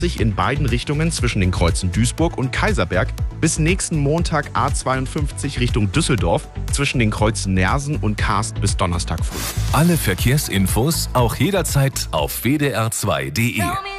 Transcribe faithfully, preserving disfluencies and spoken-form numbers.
in beiden Richtungen zwischen den Kreuzen Duisburg und Kaiserberg, bis nächsten Montag A zweiundfünfzig Richtung Düsseldorf zwischen den Kreuzen Nersen und Karst bis Donnerstag früh. Alle Verkehrsinfos auch jederzeit auf w d r zwei punkt d e.